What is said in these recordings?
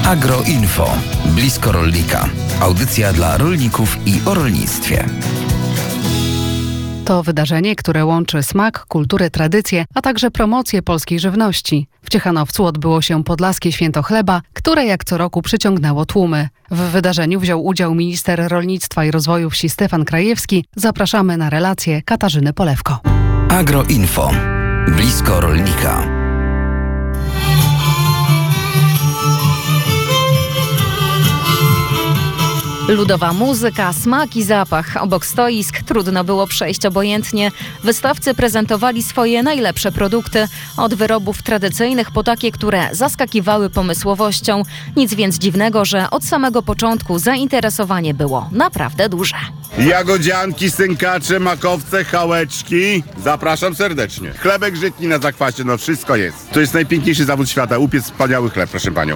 Agroinfo. Blisko rolnika. Audycja dla rolników i o rolnictwie. To wydarzenie, które łączy smak, kulturę, tradycję, a także promocję polskiej żywności. W Ciechanowcu odbyło się Podlaskie Święto Chleba, które jak co roku przyciągnęło tłumy. W wydarzeniu wziął udział minister rolnictwa i rozwoju wsi Stefan Krajewski. Zapraszamy na relację Katarzyny Polewko. Agroinfo. Blisko rolnika. Ludowa muzyka, smak i zapach. Obok stoisk trudno było przejść obojętnie. Wystawcy prezentowali swoje najlepsze produkty. Od wyrobów tradycyjnych po takie, które zaskakiwały pomysłowością. Nic więc dziwnego, że od samego początku zainteresowanie było naprawdę duże. Jagodzianki, synkacze, makowce, chałeczki. Zapraszam serdecznie. Chlebek żytni na zakwasie, no wszystko jest. To jest najpiękniejszy zawód świata. Upiec wspaniały chleb, proszę panią.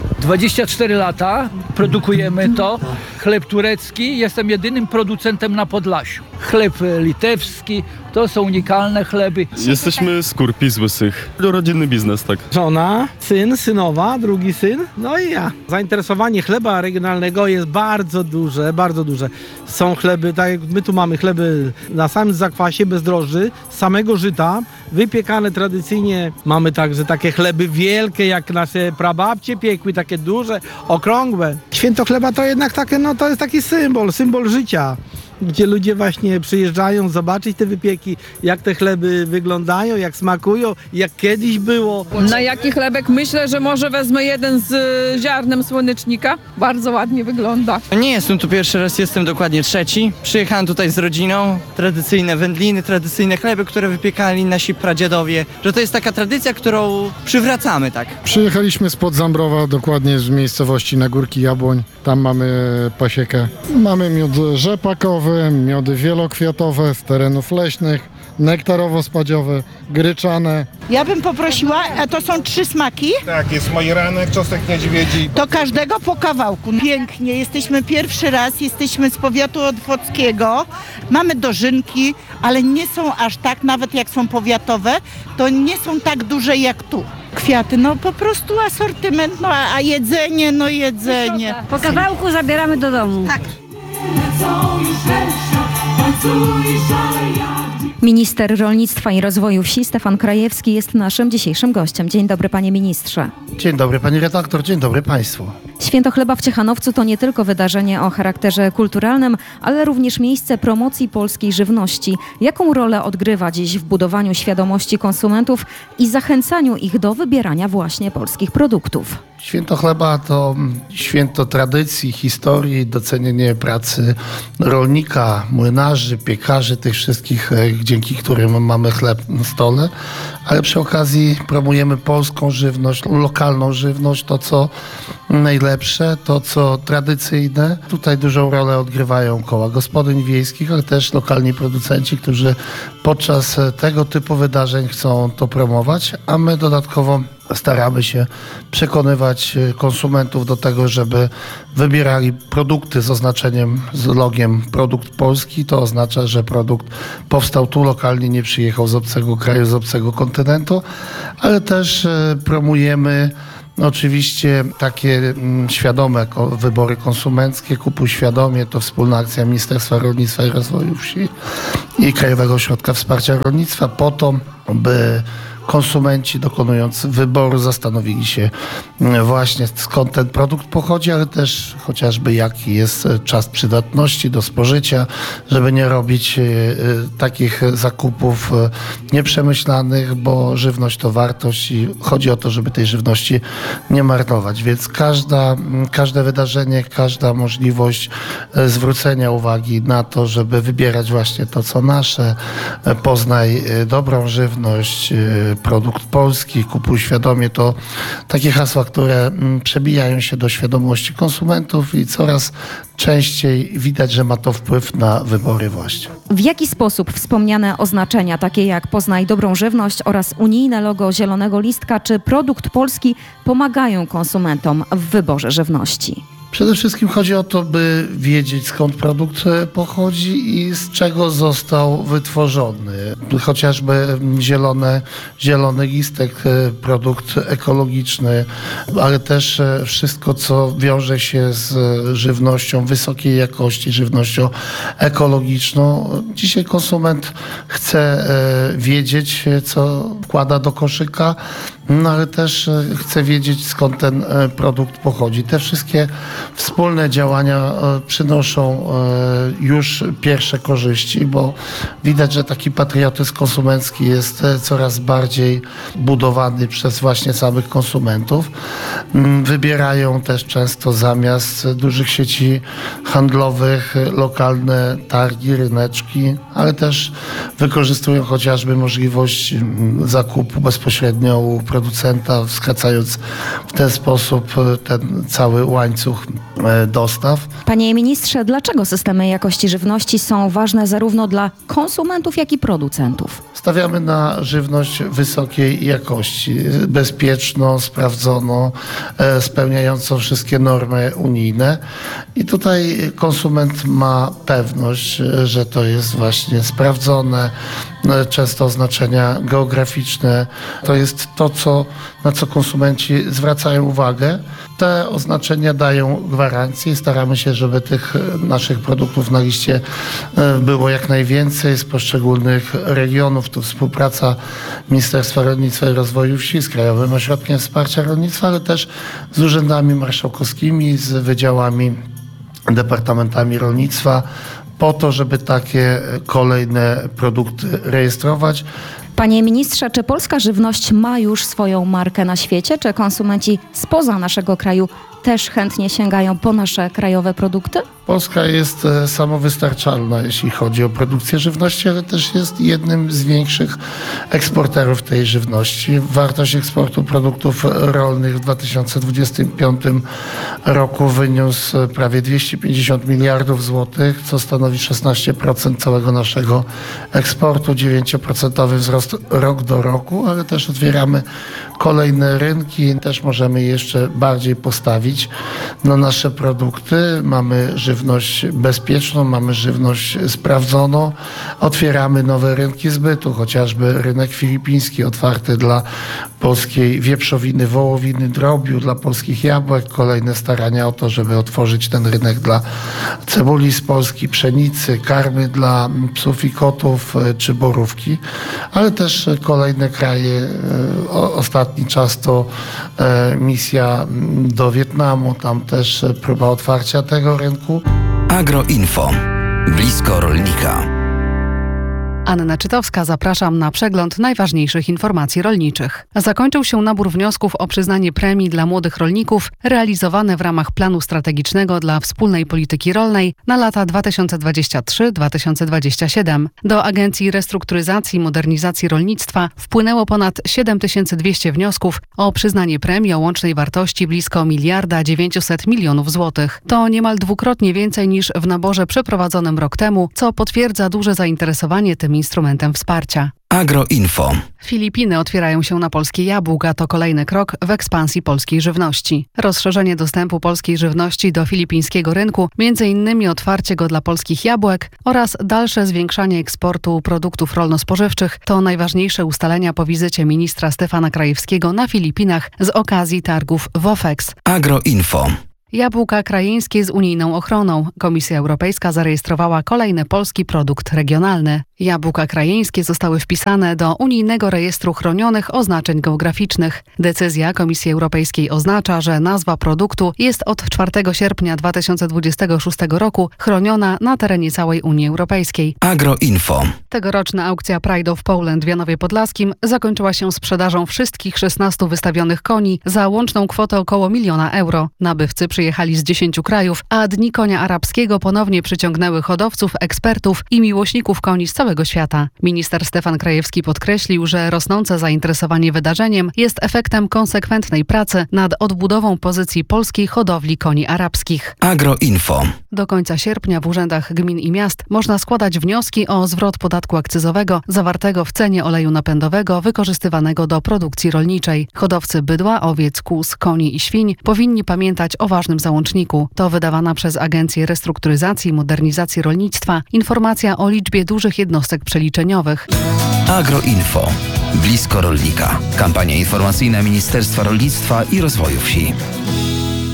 24 lata produkujemy to. Chleb turecki. Jestem jedynym producentem na Podlasiu. Chleb litewski. To są unikalne chleby. Jesteśmy z Kurpi, z Łysych. Rodzinny biznes, tak. Żona, syn, synowa, drugi syn, no i ja. Zainteresowanie chleba regionalnego jest bardzo duże, bardzo duże. Są chleby, tak jak my tu mamy chleby na samym zakwasie, bez drożdży, z samego żyta, wypiekane tradycyjnie. Mamy także takie chleby wielkie, jak nasze prababcie piekły, takie duże, okrągłe. Święto chleba to jednak takie, no to jest taki symbol życia, gdzie ludzie właśnie przyjeżdżają zobaczyć te wypieki, jak te chleby wyglądają, jak smakują, jak kiedyś było. Na jaki chlebek? Myślę, że może wezmę jeden z ziarnem słonecznika. Bardzo ładnie wygląda. Nie jestem tu pierwszy raz, jestem dokładnie trzeci. Przyjechałem tutaj z rodziną. Tradycyjne wędliny, tradycyjne chleby, które wypiekali nasi pradziadowie. Że to jest taka tradycja, którą przywracamy, tak. Przyjechaliśmy spod Zambrowa, dokładnie z miejscowości Nagórki Jabłoń. Tam mamy pasiekę. Mamy miód rzepakowy, miody wielokwiatowe z terenów leśnych, nektarowo-spadziowe, gryczane. Ja bym poprosiła, a to są 3 smaki? Tak, jest majeranek, czosnek niedźwiedzi. To każdego po kawałku. Pięknie, jesteśmy pierwszy raz, jesteśmy z powiatu otwockiego. Mamy dożynki, ale nie są aż tak, nawet jak są powiatowe, to nie są tak duże jak tu. Kwiaty, no po prostu asortyment, no a jedzenie, no jedzenie. Po kawałku zabieramy do domu. Tak. Minister rolnictwa i rozwoju wsi Stefan Krajewski jest naszym dzisiejszym gościem. Dzień dobry, panie ministrze. Dzień dobry, pani redaktor, dzień dobry państwu. Święto Chleba w Ciechanowcu to nie tylko wydarzenie o charakterze kulturalnym, ale również miejsce promocji polskiej żywności. Jaką rolę odgrywa dziś w budowaniu świadomości konsumentów i zachęcaniu ich do wybierania właśnie polskich produktów? Święto Chleba to święto tradycji, historii, docenienie pracy rolnika, młynarzy, piekarzy, tych wszystkich, dzięki którym mamy chleb na stole, ale przy okazji promujemy polską żywność, lokalną żywność, to co najlepsze, to co tradycyjne. Tutaj dużą rolę odgrywają koła gospodyń wiejskich, ale też lokalni producenci, którzy podczas tego typu wydarzeń chcą to promować, a my dodatkowo staramy się przekonywać konsumentów do tego, żeby wybierali produkty z oznaczeniem, z logiem produkt polski. To oznacza, że produkt powstał tu lokalnie, nie przyjechał z obcego kraju, z obcego kontynentu, ale też promujemy oczywiście takie świadome wybory konsumenckie. Kupuj świadomie, to wspólna akcja Ministerstwa Rolnictwa i Rozwoju Wsi i Krajowego Ośrodka Wsparcia Rolnictwa po to, by konsumenci, dokonując wyboru, zastanowili się właśnie, skąd ten produkt pochodzi, ale też chociażby jaki jest czas przydatności do spożycia, żeby nie robić takich zakupów nieprzemyślanych, bo żywność to wartość i chodzi o to, żeby tej żywności nie marnować. Więc każde wydarzenie, każda możliwość zwrócenia uwagi na to, żeby wybierać właśnie to, co nasze, poznaj dobrą żywność, produkt polski, kupuj świadomie, to takie hasła, które przebijają się do świadomości konsumentów i coraz częściej widać, że ma to wpływ na wybory właśnie. W jaki sposób wspomniane oznaczenia, takie jak poznaj dobrą żywność oraz unijne logo zielonego listka czy produkt polski pomagają konsumentom w wyborze żywności? Przede wszystkim chodzi o to, by wiedzieć, skąd produkt pochodzi i z czego został wytworzony. Chociażby zielony listek, produkt ekologiczny, ale też wszystko, co wiąże się z żywnością wysokiej jakości, żywnością ekologiczną. Dzisiaj konsument chce wiedzieć, co wkłada do koszyka, no ale też chce wiedzieć, skąd ten produkt pochodzi. Te wszystkie wspólne działania przynoszą już pierwsze korzyści, bo widać, że taki patriotyzm konsumencki jest coraz bardziej budowany przez właśnie samych konsumentów. Wybierają też często zamiast dużych sieci handlowych lokalne targi, ryneczki, ale też wykorzystują chociażby możliwość zakupu bezpośrednio u producenta, skracając w ten sposób ten cały łańcuch dostaw. Panie ministrze, dlaczego systemy jakości żywności są ważne zarówno dla konsumentów, jak i producentów? Stawiamy na żywność wysokiej jakości, bezpieczną, sprawdzoną, spełniającą wszystkie normy unijne. I tutaj konsument ma pewność, że to jest właśnie sprawdzone, często oznaczenia geograficzne. To jest to, na co konsumenci zwracają uwagę. Te oznaczenia dają gwarancję i staramy się, żeby tych naszych produktów na liście było jak najwięcej z poszczególnych regionów. Tu współpraca Ministerstwa Rolnictwa i Rozwoju Wsi z Krajowym Ośrodkiem Wsparcia Rolnictwa, ale też z urzędami marszałkowskimi, z wydziałami, departamentami rolnictwa, po to, żeby takie kolejne produkty rejestrować. Panie ministrze, czy polska żywność ma już swoją markę na świecie? Czy konsumenci spoza naszego kraju też chętnie sięgają po nasze krajowe produkty? Polska jest samowystarczalna, jeśli chodzi o produkcję żywności, ale też jest jednym z większych eksporterów tej żywności. Wartość eksportu produktów rolnych w 2025 roku wyniósł prawie 250 miliardów złotych, co stanowi 16% całego naszego eksportu, 9% wzrost rok do roku, ale też otwieramy kolejne rynki, też możemy jeszcze bardziej postawić na nasze produkty. Mamy żywność bezpieczną, mamy żywność sprawdzoną. Otwieramy nowe rynki zbytu, chociażby rynek filipiński otwarty dla polskiej wieprzowiny, wołowiny, drobiu, dla polskich jabłek. Kolejne starania o to, żeby otworzyć ten rynek dla cebuli z Polski, pszenicy, karmy dla psów i kotów czy borówki, ale też kolejne kraje. Ostatni czas to misja do Wietnamu, tam też próba otwarcia tego rynku. Agroinfo. Blisko rolnika. Anna Czytowska, zapraszam na przegląd najważniejszych informacji rolniczych. Zakończył się nabór wniosków o przyznanie premii dla młodych rolników realizowane w ramach planu strategicznego dla wspólnej polityki rolnej na lata 2023-2027. Do Agencji Restrukturyzacji i Modernizacji Rolnictwa wpłynęło ponad 7200 wniosków o przyznanie premii o łącznej wartości blisko 1 900 000 000 złotych. To niemal dwukrotnie więcej niż w naborze przeprowadzonym rok temu, co potwierdza duże zainteresowanie tym instrumentem wsparcia. Agroinfo. Filipiny otwierają się na polskie jabłka. To kolejny krok w ekspansji polskiej żywności. Rozszerzenie dostępu polskiej żywności do filipińskiego rynku, m.in. otwarcie go dla polskich jabłek oraz dalsze zwiększanie eksportu produktów rolno-spożywczych to najważniejsze ustalenia po wizycie ministra Stefana Krajewskiego na Filipinach z okazji targów WOFEX. Agroinfo. Jabłka krajeńskie z unijną ochroną. Komisja Europejska zarejestrowała kolejny polski produkt regionalny. Jabłka krajeńskie zostały wpisane do unijnego rejestru chronionych oznaczeń geograficznych. Decyzja Komisji Europejskiej oznacza, że nazwa produktu jest od 4 sierpnia 2026 roku chroniona na terenie całej Unii Europejskiej. Agroinfo. Tegoroczna aukcja Pride of Poland w Janowie Podlaskim zakończyła się sprzedażą wszystkich 16 wystawionych koni za łączną kwotę około 1 000 000 euro. Nabywcy przyjechali z 10 krajów, a Dni Konia Arabskiego ponownie przyciągnęły hodowców, ekspertów i miłośników koni z całego całego świata. Minister Stefan Krajewski podkreślił, że rosnące zainteresowanie wydarzeniem jest efektem konsekwentnej pracy nad odbudową pozycji polskiej hodowli koni arabskich. Agroinfo. Do końca sierpnia w urzędach gmin i miast można składać wnioski o zwrot podatku akcyzowego zawartego w cenie oleju napędowego wykorzystywanego do produkcji rolniczej. Hodowcy bydła, owiec, kóz, koni i świń powinni pamiętać o ważnym załączniku. To wydawana przez Agencję Restrukturyzacji i Modernizacji Rolnictwa informacja o liczbie dużych jednostek przeliczeniowych. Agroinfo. Blisko rolnika. Kampania informacyjna Ministerstwa Rolnictwa i Rozwoju Wsi.